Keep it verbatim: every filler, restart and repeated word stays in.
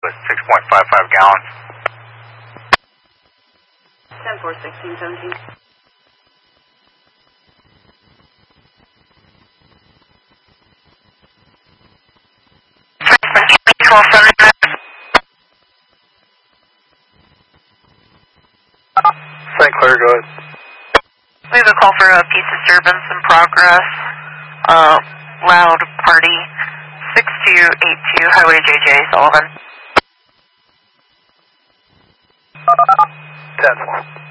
six point five five gallons. ten four, sixteen, seventeen. Saint Clair, go ahead. We have a call for a peace disturbance in progress. Uh, loud party. six two eight two Highway J J, Sullivan. ten four.